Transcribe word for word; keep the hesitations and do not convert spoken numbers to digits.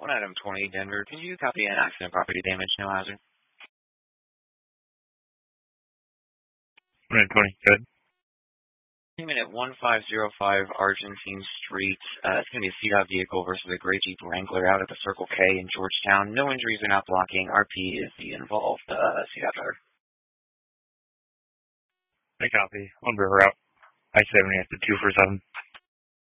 one item twenty, Denver. Can you copy an accident property damage, no hazard? one item twenty, good. Payment at one five zero five Argentine Street. Uh, it's going to be a C DOT vehicle versus a gray Jeep Wrangler out at the Circle K in Georgetown. No injuries are not blocking. R P is the involved uh, C DOT driver. I copy. One river out. I seventy after two for seven.